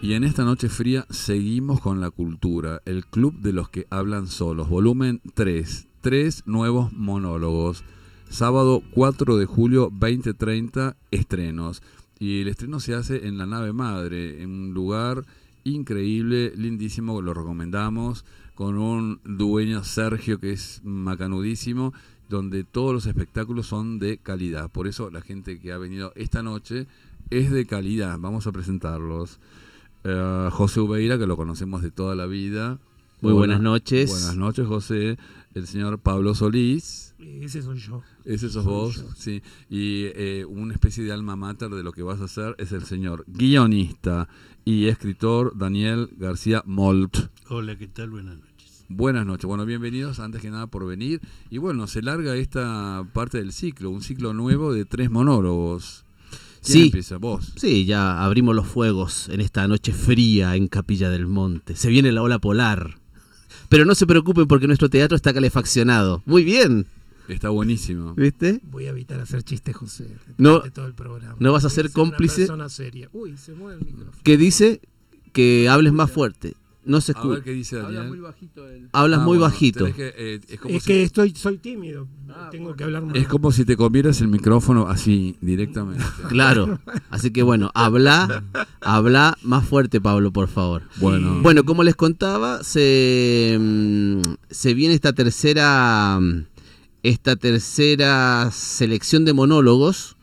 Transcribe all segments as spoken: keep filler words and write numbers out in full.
Y en esta noche fría seguimos con la cultura, el Club de los que hablan solos, volumen tres, tres nuevos monólogos. Sábado cuatro de julio, veinte treinta, estrenos. Y el estreno se hace en la nave madre, en un lugar increíble, lindísimo, lo recomendamos, con un dueño, Sergio, que es macanudísimo, donde todos los espectáculos son de calidad. Por eso la gente que ha venido esta noche es de calidad. Vamos a presentarlos. Uh, José Ubeira, que lo conocemos de toda la vida. Muy buenas noches. Buenas noches, José. El señor Pablo Solís. Ese soy yo. Ese sos soy vos, yo. sí. Y eh, una especie de alma mater de lo que vas a hacer es el señor guionista y escritor Daniel García Molt. Hola, ¿qué tal? Buenas noches. Buenas noches. Bueno, bienvenidos antes que nada por venir. Y bueno, se larga esta parte del ciclo, un ciclo nuevo de tres monólogos. ¿Quién Sí, empieza? ¿Vos? Sí, ya abrimos los fuegos en esta noche fría en Capilla del Monte. Se viene la ola polar. Pero no se preocupen porque nuestro teatro está calefaccionado. Muy bien. Está buenísimo. ¿Viste? Voy a evitar hacer chistes, José, No, de todo el programa. no vas a Voy ser cómplice. Una persona seria. Uy, se mueve el micrófono. Que dice que hables más fuerte. No se A ver escucha. qué dice Daniel. Habla muy bajito él. Hablas Ah, muy bueno, bajito. tenés que, eh, es como Es si, que estoy, soy tímido. Ah, Tengo bueno. que hablar más. es como si te comieras el micrófono así, directamente. Claro. Así que bueno, habla, habla más fuerte, Pablo, por favor. Bueno. Bueno, como les contaba, se, mm, se viene esta tercera, esta tercera selección de monólogos,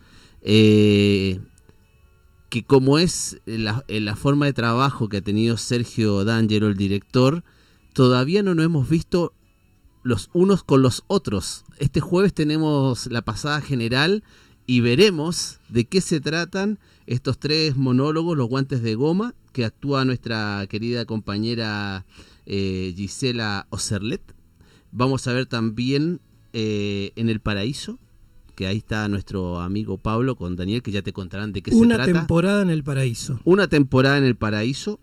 eh, que como es la, la forma de trabajo que ha tenido Sergio D'Angelo, el director, todavía no nos hemos visto los unos con los otros. Este jueves tenemos la pasada general y veremos de qué se tratan estos tres monólogos, Los guantes de goma, que actúa nuestra querida compañera eh, Gisela Ocerlet. Vamos a ver también eh, En el Paraíso, que ahí está nuestro amigo Pablo con Daniel, que ya te contarán de qué Una se trata. temporada en el paraíso. Una temporada en el Paraíso.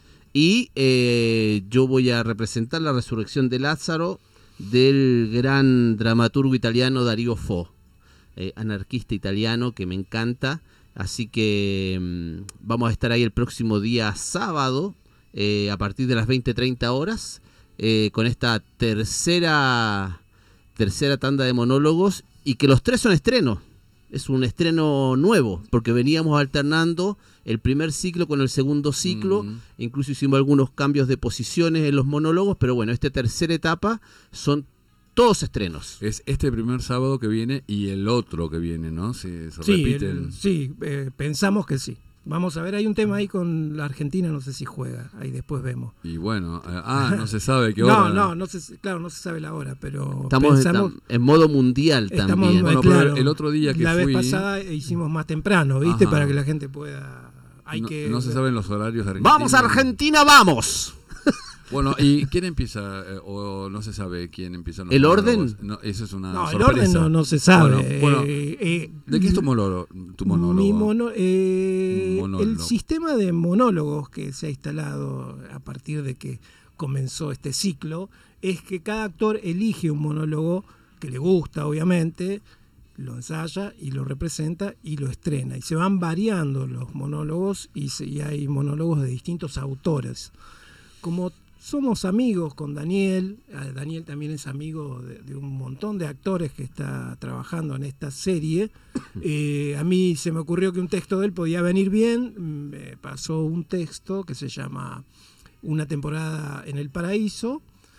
Y eh, yo voy a representar La resurrección de Lázaro, del gran dramaturgo italiano Dario Fo, eh, anarquista italiano que me encanta. Así que mmm, vamos a estar ahí el próximo día sábado, eh, a partir de las veinte treinta horas, eh, con esta tercera, tercera tanda de monólogos, y que los tres son estrenos. Es un estreno nuevo, porque veníamos alternando el primer ciclo con el segundo ciclo, mm. incluso hicimos algunos cambios de posiciones en los monólogos, pero bueno, esta tercera etapa son todos estrenos. Es este primer sábado que viene y el otro que viene, ¿no? Se, se Sí, repiten. el- sí eh, pensamos que sí. Vamos a ver, hay un tema ahí con la Argentina, no sé si juega, ahí después vemos. Y bueno, eh, ah, no se sabe qué hora. No, no, no se, claro, no se sabe la hora, pero Estamos pensamos, tam- en modo mundial estamos, también. Bueno, claro, pero el otro día que la fui- vez pasada hicimos más temprano, ¿viste? Ajá. Para que la gente pueda... Hay no, que... no se saben los horarios de Argentina. ¡Vamos a Argentina, vamos! Bueno, ¿y quién empieza? Eh, o no se sabe quién empieza. en los ¿El monólogos? orden? No, eso es una No, el sorpresa. orden no, no se sabe. Bueno, bueno, Eh, eh, ¿de qué es tu monólogo? Tu monólogo? Mi mono- eh, Monólogo. El sistema de monólogos que se ha instalado a partir de que comenzó este ciclo es que cada actor elige un monólogo que le gusta, obviamente, lo ensaya y lo representa y lo estrena. Y se van variando los monólogos y, se- y hay monólogos de distintos autores. Como somos amigos con Daniel, eh, Daniel también es amigo de, de un montón de actores que está trabajando en esta serie, eh, a mí se me ocurrió que un texto de él podía venir bien, me pasó un texto que se llama Una temporada en el paraíso,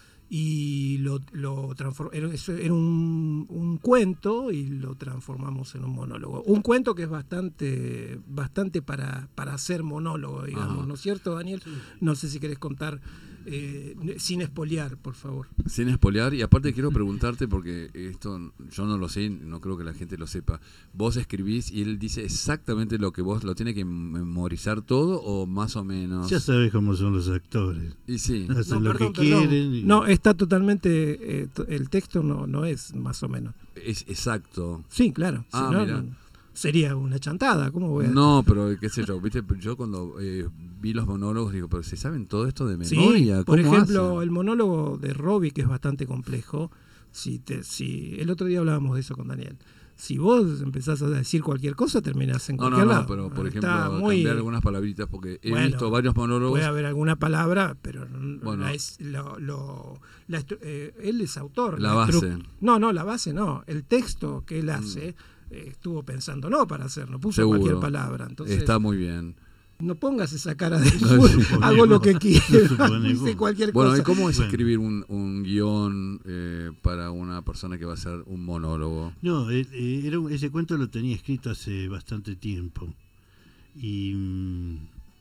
y lo, lo transform- era, eso era un, un cuento y lo transformamos en un monólogo. Un cuento que es bastante bastante para, para hacer monólogo, digamos, Ajá. ¿no es cierto, Daniel? No sé si querés contar, eh, sin espolear, por favor. Sin espolear, y aparte quiero preguntarte, porque esto yo no lo sé, no creo que la gente lo sepa. ¿Vos escribís y él dice exactamente lo que vos lo tiene que memorizar todo o más o menos? Ya sabes cómo son los actores. Y sí. Hacen No, lo perdón, que perdón. quieren. y- No, está totalmente, eh, to- el texto no, no es más o menos. Es exacto. Sí, claro. Si Ah, no, mirá. no, sería una chantada, ¿cómo voy a...? No, pero qué sé yo, viste, yo cuando eh, vi los monólogos digo, pero ¿se saben todo esto de Sí, memoria? por ¿Cómo ejemplo, hacen? el monólogo de Robbie, que es bastante complejo. Si te, si, el otro día hablábamos de eso con Daniel. si vos empezás a decir cualquier cosa, terminás en No, cualquier no, no, lado. pero por Está ejemplo, muy- cambiar algunas palabritas, porque he Bueno, visto varios monólogos. Puede haber alguna palabra, pero Bueno. la es, lo, lo- la estru- eh, él es autor. La estru- base. No, no, la base no. El texto que él hace eh, estuvo pensando no para hacer, no puso Seguro. cualquier palabra. Entonces, Está muy bien. no pongas esa cara de No, "Uy, suponemos, hago lo que quiero, suponemos. dice cualquier Bueno, ¿y cosa". cómo es Bueno. escribir un, un guión eh, para una persona que va a hacer un monólogo? No, eh, eh, era un- ese cuento lo tenía escrito hace bastante tiempo. Y mm,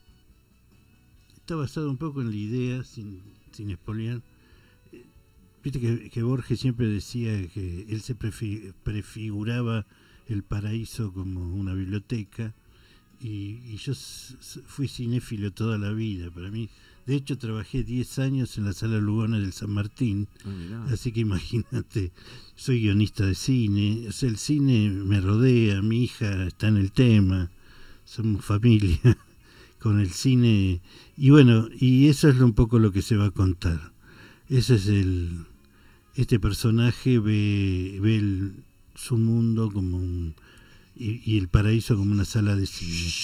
está basado un poco en la idea, sin, sin espolear. Eh, Viste que, que Borges siempre decía que él se prefi- prefiguraba el paraíso como una biblioteca. Y, y yo s- s- fui cinéfilo toda la vida. Para mí, de hecho, trabajé diez años en la Sala Lugones del San Martín. Ah, mirá. Así que imagínate, soy guionista de cine, o sea, el cine me rodea, mi hija está en el tema, somos familia con el cine. Y bueno, y eso es un poco lo que se va a contar. Ese es el... Este personaje ve, ve el- su mundo como un... Y, y el paraíso como una sala de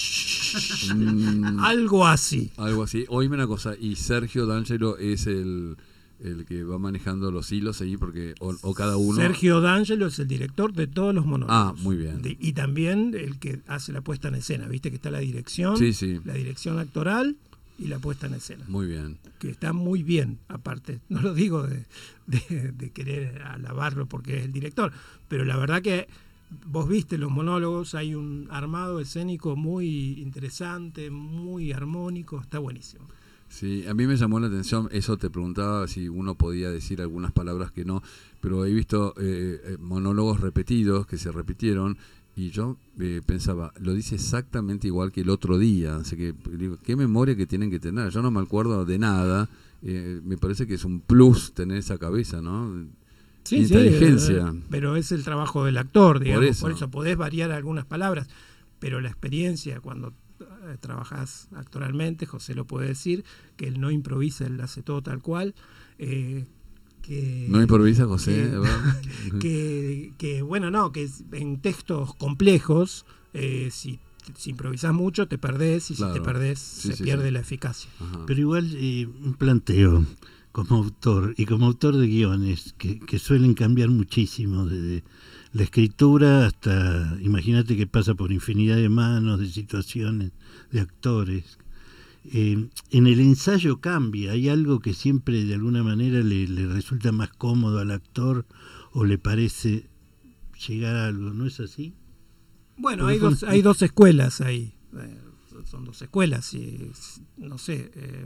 cine. Mm, Algo así. algo así. Oíme una cosa, y Sergio D'Angelo es el, el que va manejando los hilos ahí, porque o, o cada uno... Sergio D'Angelo es el director de todos los monólogos. Ah, muy bien. De- y también el que hace la puesta en escena. Viste que está la dirección, Sí, sí, la dirección actoral y la puesta en escena. muy bien. Que está muy bien, aparte. No lo digo de, de- de querer alabarlo porque es el director, pero la verdad que vos viste los monólogos, hay un armado escénico muy interesante, muy armónico, está buenísimo. Sí, a mí me llamó la atención, eso te preguntaba si uno podía decir algunas palabras que no, pero he visto eh, eh, monólogos repetidos que se repitieron y yo eh, pensaba, lo dice exactamente igual que el otro día, así que digo, qué memoria que tienen que tener, yo no me acuerdo de nada, eh, me parece que es un plus tener esa cabeza, ¿no? Sí, Inteligencia. sí, eh, pero es el trabajo del actor, digamos, Por por eso. eso. podés variar algunas palabras, pero la experiencia cuando eh, trabajás actoralmente, José lo puede decir, que él no improvisa, él hace todo tal cual, eh, que... ¿No improvisa, José? que- ¿verdad? que, que, bueno, no, que es- en textos complejos, eh, si, si improvisás mucho te perdés y Claro. si te perdés Sí, se sí, pierde sí. la eficacia. Ajá. Pero igual eh, un planteo como autor y como autor de guiones que, que suelen cambiar muchísimo desde la escritura hasta, imagínate que pasa por infinidad de manos, de situaciones, de actores. Eh, en el ensayo cambia, hay algo que siempre de alguna manera le, le resulta más cómodo al actor o le parece llegar a algo, ¿no es así? Bueno, Porque hay fue- dos, hay dos escuelas ahí, eh, son dos escuelas, y no sé, eh,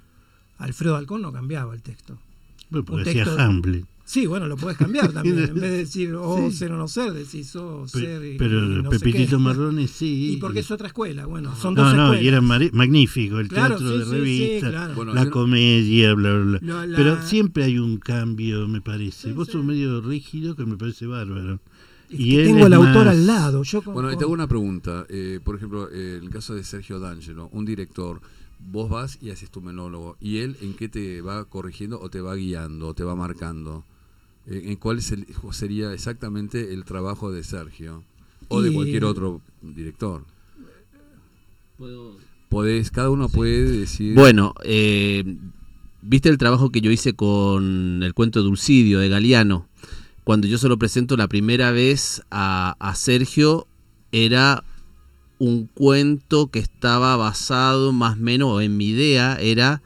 Alfredo Alcón no cambiaba el texto. Bueno, porque Un hacía texto- Hamlet. Sí, bueno, lo podés cambiar también. En vez de decir o Sí. ser o no ser, decís o Pe- ser y, pero y no sé Pepitito qué. Marrone sí. Y porque es otra escuela, bueno, son dos No, no, escuelas. y era mare- magnífico el Claro, teatro sí, de sí, sí, revista, claro. Bueno, la yo no- comedia, bla, bla, bla. Lo- la- Pero siempre hay un cambio, me parece. Sí, Vos sí. sos medio rígido, que me parece bárbaro. Es Y que él tengo es al autor más- al lado. Yo con- Bueno, y con- te hago una pregunta. Eh, por ejemplo, eh, en el caso de Sergio D'Angelo, un director, vos vas y haces tu monólogo, ¿y él en qué te va corrigiendo o te va guiando o te va marcando? Eh, ¿En cuál es el- sería exactamente el trabajo de Sergio? O de Y- cualquier otro director. ¿Puedo? Podés, cada uno puede decir... Bueno, eh, viste el trabajo que yo hice con el cuento Dulcidio de Galeano. Cuando yo se lo presento la primera vez a, a Sergio, era un cuento que estaba basado más o menos en mi idea, era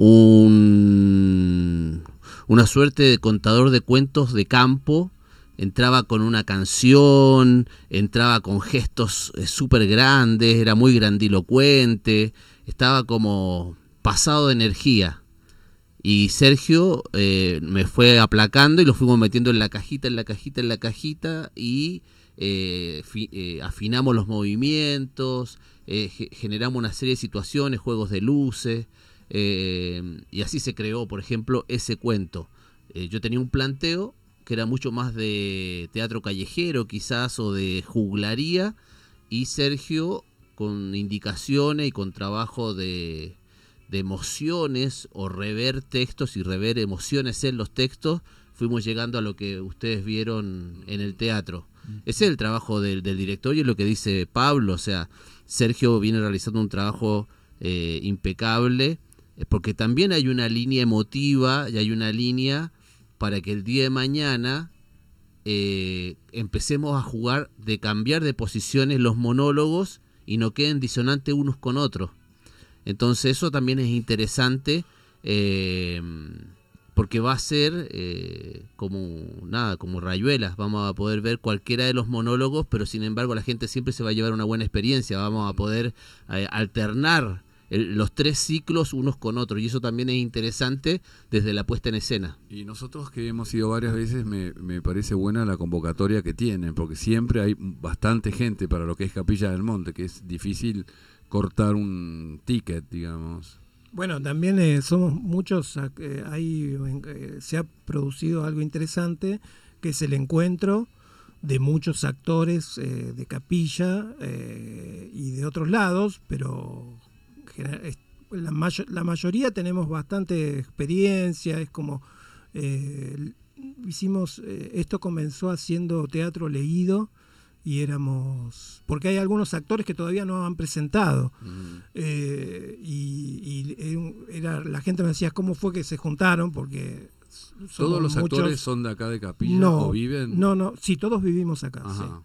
un, una suerte de contador de cuentos de campo. Entraba con una canción, entraba con gestos eh, súper grandes, era muy grandilocuente, estaba como pasado de energía. Y Sergio eh, me fue aplacando y lo fuimos metiendo en la cajita, en la cajita, en la cajita y eh, fi- eh, afinamos los movimientos, eh, ge- generamos una serie de situaciones, juegos de luces, eh, y así se creó, por ejemplo, ese cuento. Eh, yo tenía un planteo que era mucho más de teatro callejero quizás o de juglaría, y Sergio con indicaciones y con trabajo de, de emociones o rever textos y rever emociones en los textos, fuimos llegando a lo que ustedes vieron en el teatro. Ese es el trabajo del, del director y es lo que dice Pablo. O sea, Sergio viene realizando un trabajo eh, impecable, porque también hay una línea emotiva y hay una línea para que el día de mañana eh, empecemos a jugar de cambiar de posiciones los monólogos y no queden disonantes unos con otros. Entonces eso también es interesante, eh, porque va a ser eh, como nada, como rayuelas. Vamos a poder ver cualquiera de los monólogos, pero sin embargo la gente siempre se va a llevar una buena experiencia. Vamos a poder eh, alternar el, los tres ciclos unos con otros, y eso también es interesante desde la puesta en escena. Y nosotros que hemos ido varias veces, me, me parece buena la convocatoria que tienen, porque siempre hay bastante gente para lo que es Capilla del Monte, que es difícil cortar un ticket, digamos. Bueno, también eh, somos muchos, eh, hay, eh, se ha producido algo interesante, que es el encuentro de muchos actores eh, de Capilla eh, y de otros lados, pero la, mayo, la mayoría tenemos bastante experiencia. Es como eh, hicimos, eh, esto comenzó haciendo teatro leído, y éramos, porque hay algunos actores que todavía no han presentado, mm. eh, y, y era, la gente me decía cómo fue que se juntaron, porque todos los muchos... actores son de acá de Capilla, no, o viven. No, no, sí, todos vivimos acá, sí. Ajá.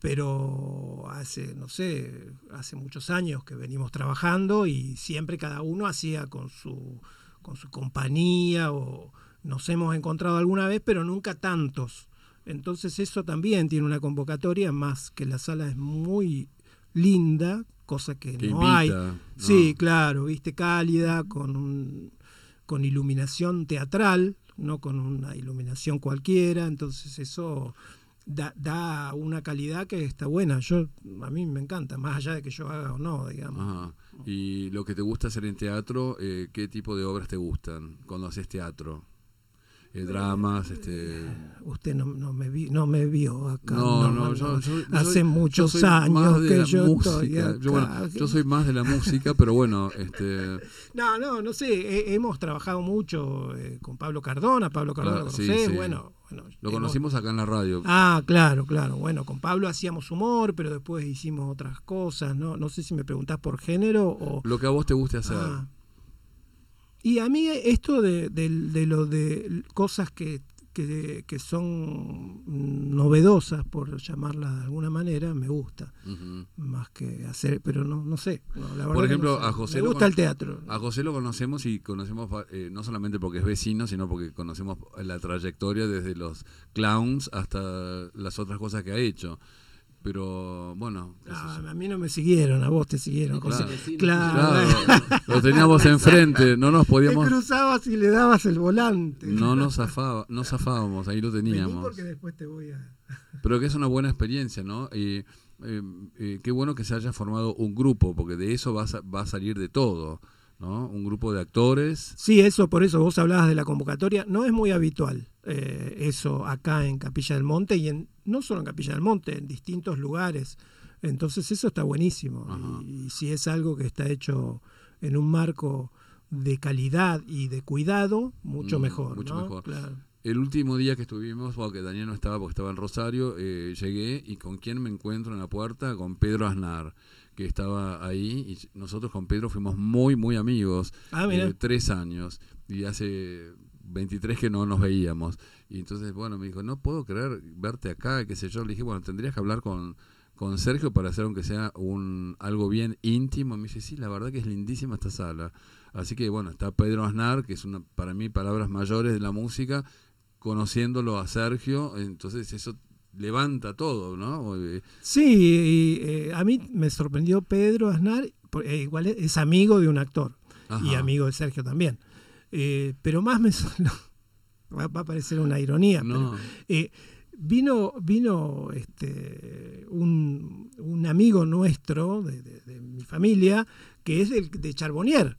Pero hace, no sé, hace muchos años que venimos trabajando, y siempre cada uno hacía con su, con su compañía, o nos hemos encontrado alguna vez, pero nunca tantos. Entonces eso también tiene una convocatoria, más que la sala es muy linda, cosa que, que no invita, hay. No. Sí, claro, viste, cálida, con un, con iluminación teatral, no con una iluminación cualquiera. Entonces eso da, da una calidad que está buena. Yo, a mí me encanta, más allá de que yo haga o no, digamos. Ajá. Y lo que te gusta hacer en teatro, eh, ¿qué tipo de obras te gustan cuando haces teatro? Eh, dramas, este... Usted no, no, me vi, no me vio acá. No, no, no yo, yo, hace yo, muchos yo soy años más de que la yo música. estoy acá. Yo, bueno, yo soy más de la música, pero bueno, este... No, no, no sé, he, hemos trabajado mucho eh, con Pablo Cardona, Pablo Cardona, claro, lo conocés, sí, sí. bueno... Bueno, lo conocimos hemos... acá en la radio. Ah, claro, claro. Bueno, con Pablo hacíamos humor, pero después hicimos otras cosas, ¿no? No sé si me preguntás por género o... Lo que a vos te guste hacer. Ah. Y a mí esto de, de, de lo de cosas que... Que, que son novedosas, por llamarlas de alguna manera, me gusta. Uh-huh. Más que hacer, pero no no sé. No, la verdad por ejemplo, no sé. a José me lo gusta con... el teatro. A José lo conocemos y conocemos eh, no solamente porque es vecino, sino porque conocemos la trayectoria desde los clowns hasta las otras cosas que ha hecho. Pero bueno, ah, a mí no me siguieron, a vos te siguieron. Claro, claro. claro. Lo teníamos enfrente, no nos podíamos. Te cruzabas y le dabas el volante. No nos zafaba, no zafábamos, ahí lo teníamos. Vení porque después te voy a... Pero que es una buena experiencia, ¿no? Y eh, eh, qué bueno que se haya formado un grupo, porque de eso va a, va a salir de todo, ¿no? Un grupo de actores. Sí, eso, por eso vos hablabas de la convocatoria. No es muy habitual eh, eso acá en Capilla del Monte, y en no solo en Capilla del Monte, en distintos lugares. Entonces eso está buenísimo. Y, y si es algo que está hecho en un marco de calidad y de cuidado, mucho mejor. Mucho ¿no? mejor. Claro. El último día que estuvimos, bueno, que Daniel no estaba porque estaba en Rosario, eh, llegué y ¿con quién me encuentro en la puerta? Con Pedro Aznar, que estaba ahí, y nosotros con Pedro fuimos muy, muy amigos. Ah, mira. Eh, tres años, y hace veintitrés que no nos veíamos. Y entonces, bueno, me dijo, no puedo creer verte acá, qué sé yo. Le dije, bueno, tendrías que hablar con, con Sergio para hacer aunque sea un algo bien íntimo. Y me dice, sí, la verdad que es lindísima esta sala. Así que, bueno, está Pedro Aznar, que es una para mí palabras mayores de la música, conociéndolo a Sergio, entonces eso levanta todo, ¿no? Sí, y, eh, a mí me sorprendió Pedro Aznar, porque, eh, igual es amigo de un actor. Ajá. Y amigo de Sergio también. Eh, pero más me... va, va a parecer una ironía, no. pero... Eh, vino vino este un, un amigo nuestro de, de, de mi familia, que es el de Charbonnier.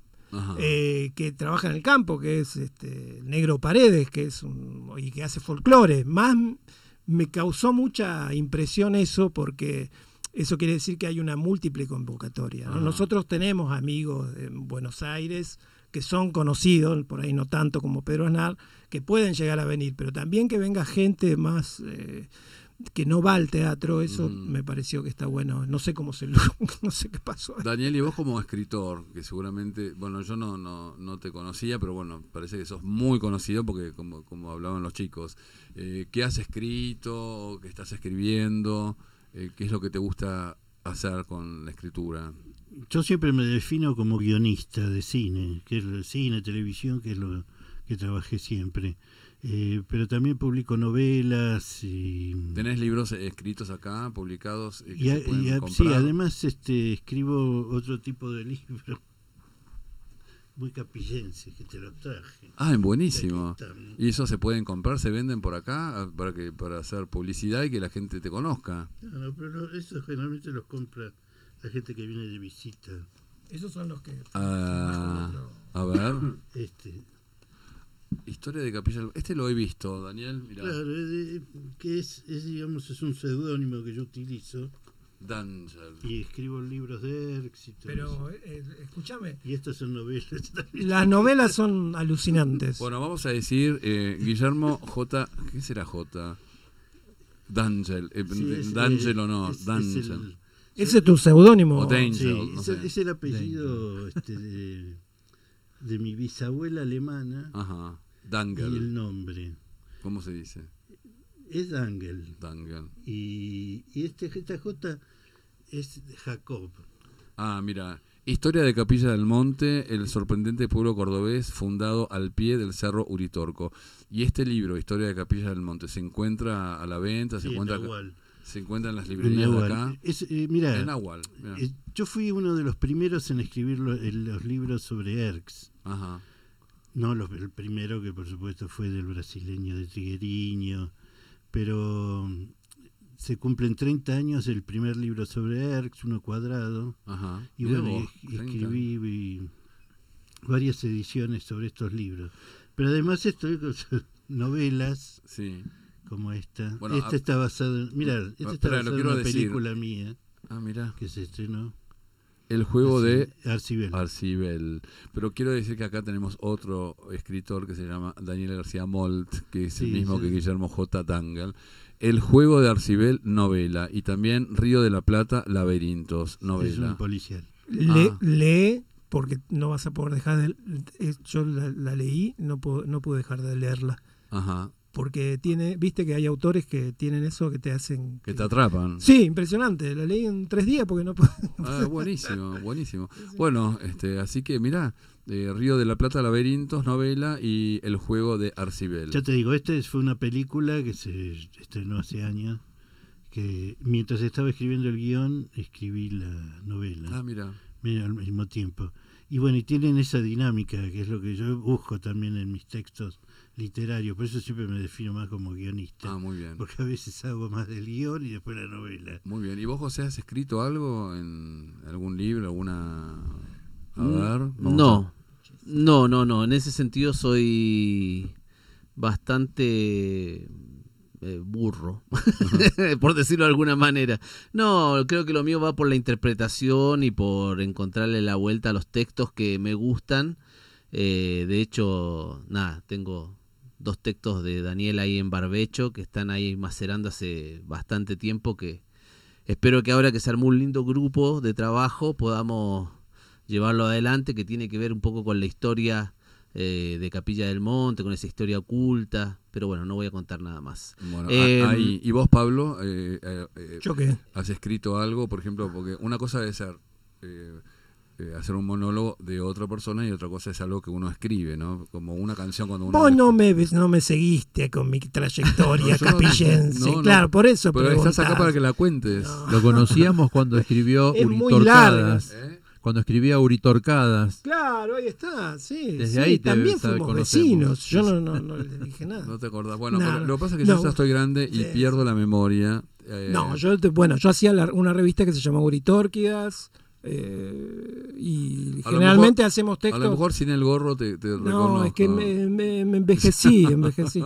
Eh, que trabaja en el campo, que es este el Negro Paredes, que es un, y que hace folclore. Más me causó mucha impresión eso, porque eso quiere decir que hay una múltiple convocatoria, ¿no? Nosotros tenemos amigos en Buenos Aires que son conocidos, por ahí no tanto como Pedro Aznar, que pueden llegar a venir, pero también que venga gente más eh, que no va al teatro, eso Mm. me pareció que está bueno. No sé cómo se lo, no sé qué pasó. Daniel, y vos como escritor, que seguramente, bueno, yo no, no, no te conocía, pero bueno, parece que sos muy conocido porque como, como hablaban los chicos, eh, ¿qué has escrito? ¿Qué estás escribiendo? Eh, ¿Qué es lo que te gusta hacer con la escritura? Yo siempre me defino como guionista de cine, que es el cine, televisión, que es lo que trabajé siempre. Eh, pero también publico novelas y... ¿Tenés libros escritos acá, publicados? Eh, que y, se a- pueden y a- comprar? sí, además este, escribo otro tipo de libros muy capillenses que te los traje. Ah, buenísimo. Aquí están. ¿Y eso se pueden comprar, se venden por acá ah, para que para hacer publicidad y que la gente te conozca? No, no, pero lo- eso generalmente los compra la gente que viene de visita. Esos son los que... Ah, a ver, Este, Historia de Capilla del- Este lo he visto, Daniel, mirá. claro, eh, que es, es, digamos, es un seudónimo que yo utilizo Danger. y escribo libros de Erx y todo Pero, eso. eh, escúchame, Y estas son novelas también. las novelas son alucinantes. Bueno, vamos a decir eh, Guillermo J. ¿Qué será J? D'Angel. Eh, Sí, es, D'Angel eh, o no, es- es D'Angel. el- Ese es tu seudónimo. O Danger. Sí, no es, sé. es el apellido este, de, de mi bisabuela alemana Ajá. y el D'Angel. nombre. ¿Cómo se dice? Es Ángel. D'Angel. Y, y este esta J es Jacob. Ah, mira. Historia de Capilla del Monte, el sorprendente pueblo cordobés fundado al pie del cerro Uritorco. Y este libro, Historia de Capilla del Monte, ¿se encuentra a la venta? ¿Se, Sí, encuentra, Nahual. ¿se encuentra en las En librerías de Nahual. acá? Es, eh, mira, En Nahual. Mira. eh, yo fui uno de los primeros en escribir lo- en los libros sobre Erx. Ajá. No los- el primero, que por supuesto fue del brasileño de Trigueriño, pero mm, se cumplen treinta años del primer libro sobre Erx, uno cuadrado, Ajá. y Mirá bueno, vos, y- treinta. escribí y- varias ediciones sobre estos libros. Pero además estoy con novelas Sí. como esta. Bueno, esta a- está basada en, mirá, esta Ah, está espera, lo basada en quiero una decir. película mía Ah, mira. que se estrenó. El juego de Arcibel. Arcibel. Pero quiero decir que acá tenemos otro escritor que se llama Daniel García Molt, que es el Sí, mismo sí. que Guillermo J. D'Angel. El juego de Arcibel, novela. Y también Río de la Plata, Laberintos, Es un novela. policial. Le- Ah. Lee, porque no vas a poder dejar de... eh, Yo la, la leí, no, puedo, no pude dejar de leerla. Ajá. Porque tiene, viste que hay autores que tienen eso que te hacen... Que te atrapan. Sí, impresionante. La leí en tres días porque no puedo... Ah, buenísimo, buenísimo. Bueno, este, así que mirá, eh, Río de la Plata, Laberintos, novela y El juego de Arcibel. Ya te digo, esta es- fue una película que se estrenó hace años, que mientras estaba escribiendo el guión, escribí la novela, Ah, mira. mira, al mismo tiempo. Y bueno, y tienen esa dinámica, que es lo que yo busco también en mis textos literarios, por eso siempre me defino más como guionista, Ah, muy bien. porque a veces hago más del guión y después la novela. Muy bien. ¿Y vos, José, has escrito algo en algún libro, alguna... A Mm, ver. vamos No, no, no, no. En ese sentido soy bastante eh, burro, por decirlo de alguna manera. No, creo que lo mío va por la interpretación y por encontrarle la vuelta a los textos que me gustan. Eh, de hecho, nada, tengo dos textos de Daniel ahí en barbecho que están ahí macerando hace bastante tiempo, que espero que ahora que se armó un lindo grupo de trabajo podamos llevarlo adelante, que tiene que ver un poco con la historia eh, de Capilla del Monte, con esa historia oculta, pero bueno, no voy a contar nada más. Bueno, Eh, a- ahí- ¿y vos, Pablo, eh, eh, eh, ¿Yo qué? has escrito algo? Por ejemplo, porque una cosa debe ser eh, eh, hacer un monólogo de otra persona y otra cosa es algo que uno escribe, ¿no? Como una canción cuando uno... Vos no escribe. me, ves- no me seguiste con mi trayectoria No, yo no- capillense. no, no, claro, por eso Pero estás acá preguntás. para que la cuentes. No. Lo conocíamos cuando escribió Es muy Uritorcadas. ¿Eh? Cuando escribía Uritorcadas. Claro, ahí está, sí. Desde sí, ahí te también sabe- fuimos conocemos. vecinos. Yo no, no, no le dije nada. No te acordás. Bueno, No, pero no. lo que pasa es que No. yo ya estoy grande y Sí. pierdo la memoria. eh, No, yo te- bueno, yo hacía la- una revista que se llamaba Uritorquidas, Eh, y A lo generalmente mejor- hacemos A textos. lo mejor sin el gorro te, te No, reconozco. es que me, me- me envejecí, envejecí.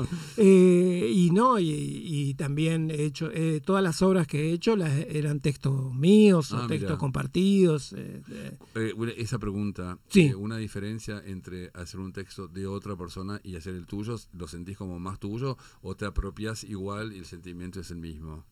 Eh, y no, y, y también he hecho, eh, todas las obras que he hecho las, eran textos míos Ah, o textos mirá. compartidos. eh, eh. Eh, una- esa pregunta, Sí. eh, una diferencia entre hacer un texto de otra persona y hacer el tuyo, ¿lo sentís como más tuyo o te apropias igual y el sentimiento es el mismo?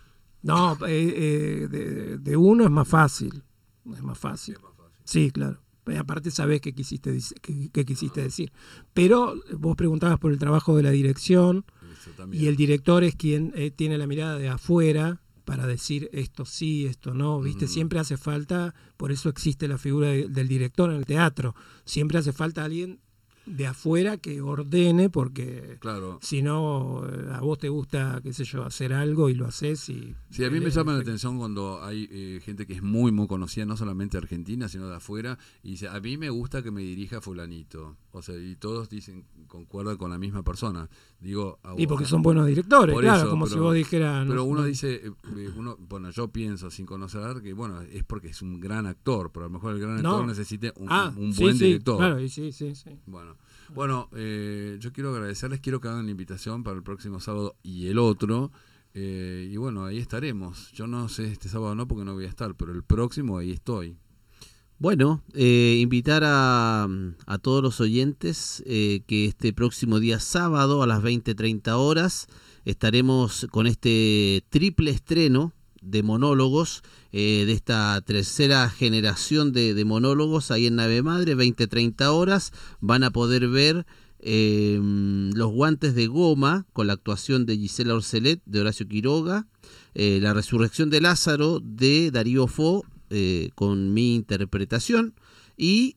No, eh, eh, de, de uno es más fácil. Es más fácil. Es más fácil. Sí, claro. Y aparte sabés qué quisiste, dic- qué, qué quisiste decir. Pero vos preguntabas por el trabajo de la dirección Eso también. y el director es quien eh, tiene la mirada de afuera para decir esto sí, esto no, ¿viste? Ujú. Siempre hace falta, por eso existe la figura de- del director en el teatro. Siempre hace falta alguien de afuera que ordene, porque Claro. si no, eh, a vos te gusta, qué sé yo, hacer algo y lo haces y... Sí, a mí me el llama la efecto. atención cuando hay eh, gente que es muy, muy conocida, no solamente argentina, sino de afuera, y dice, a mí me gusta que me dirija fulanito. O sea, y todos dicen, concuerdan con la misma persona. Digo, a Y vos- porque son buenos directores, Por claro, eso, como pero- si vos dijeras... Pero no- uno no- dice, eh, eh, uno, bueno, yo pienso sin conocer que, bueno, es porque es un gran actor, pero a lo mejor el gran No. actor necesite un, Ah, un sí, buen sí, director. claro, y sí, sí, sí. Bueno, bueno eh, yo quiero agradecerles, quiero que hagan la invitación para el próximo sábado y el otro. eh, y bueno, ahí estaremos. Yo no sé este sábado no porque no voy a estar, pero el próximo ahí estoy. Bueno, eh, invitar a, a todos los oyentes eh, que este próximo día sábado a las veinte treinta horas estaremos con este triple estreno de monólogos, eh, de esta tercera generación de, de monólogos ahí en Nave Madre, veinte treinta horas. Van a poder ver eh, Los guantes de goma con la actuación de Gisela Orcelet, de Horacio Quiroga, eh, La resurrección de Lázaro de Darío Fo, eh, con mi interpretación, y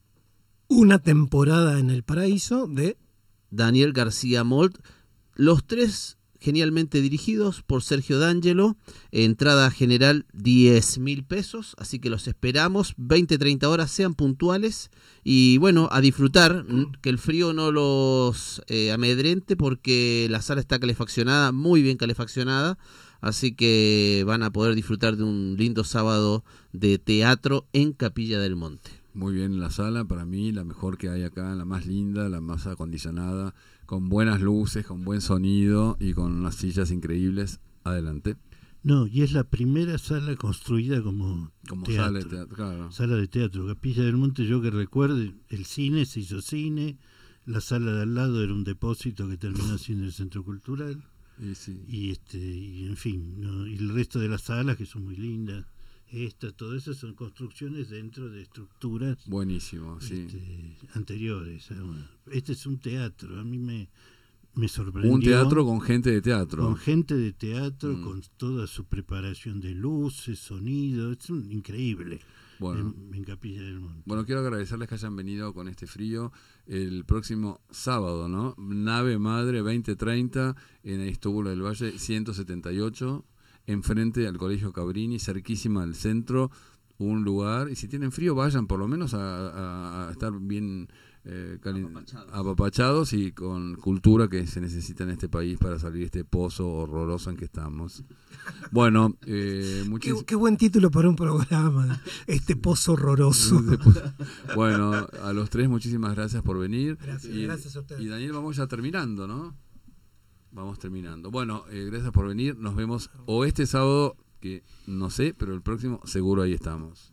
Una temporada en el paraíso de... Daniel García Molt, los tres genialmente dirigidos por Sergio D'Angelo. Entrada general diez mil pesos, así que los esperamos, veinte treinta horas, sean puntuales y bueno, a disfrutar, n- que el frío no los eh, amedrente porque la sala está calefaccionada, muy bien calefaccionada, así que van a poder disfrutar de un lindo sábado de teatro en Capilla del Monte. Muy bien la sala, para mí la mejor que hay acá, la más linda, la más acondicionada, con buenas luces, con buen sonido y con unas sillas increíbles. Adelante. No, y es la primera sala construida como, Como teatro. sale, teatro, claro. Sala de teatro. Capilla del Monte, yo que recuerde, el cine se hizo cine, la sala de al lado era un depósito que terminó siendo el centro cultural, Y sí. y este y en fin, ¿no? Y el resto de las salas que son muy lindas, esta, todo eso son construcciones dentro de estructuras Buenísimo, sí. este, anteriores. Este es un teatro, a mí me, me sorprendió. Un teatro con gente de teatro. Con gente de teatro, Mm. con toda su preparación de luces, sonido, es un, increíble. Bueno. En, en Capilla del Monte. Bueno, quiero agradecerles que hayan venido con este frío el próximo sábado, ¿no? Nave Madre veinte treinta en Aristóbulo del Valle ciento setenta y ocho, enfrente al Colegio Cabrini, cerquísima del centro, un lugar, y si tienen frío vayan por lo menos a, a- a estar bien eh, calen- Apapachados. apapachados y con cultura que se necesita en este país para salir de este pozo horroroso en que estamos. Bueno, eh, Qué, muchísimas... qué buen título para un programa, este pozo horroroso. Bueno, a los tres muchísimas gracias por venir. Gracias, y, gracias a ustedes. y Daniel, vamos ya terminando, ¿no? Vamos terminando. Bueno, eh, gracias por venir. Nos vemos o este sábado, que no sé, pero el próximo seguro ahí estamos.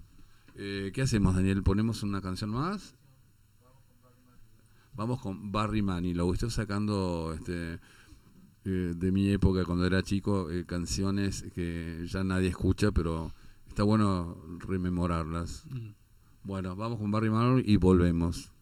Eh, ¿Qué hacemos, Daniel? ¿Ponemos una canción más? Vamos con Barry Manilow. Estoy sacando este, eh, de mi época, cuando era chico, eh, canciones que ya nadie escucha, pero está bueno rememorarlas. Bueno, vamos con Barry Manilow y volvemos.